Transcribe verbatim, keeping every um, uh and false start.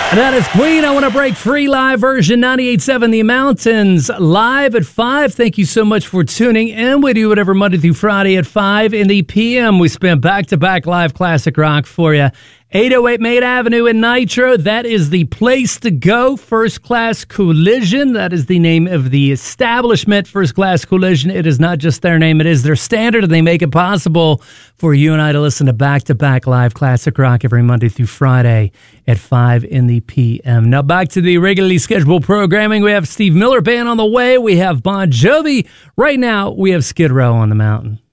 That is Queen. I Want to Break Free live version ninety-eight point seven The Mountains live at five. Thank you so much for tuning in. We do whatever Monday through Friday at five in the P M. We spent back-to-back live classic rock for you. eight oh eight Main Avenue in Nitro. That is the place to go. First Class Collision. That is the name of the establishment, First Class Collision. It is not just their name. It is their standard, and they make it possible for you and I to listen to back-to-back live classic rock every Monday through Friday at five in the P M. Now back to the regularly scheduled programming. We have Steve Miller Band on the way. We have Bon Jovi. Right now, we have Skid Row on the Mountain.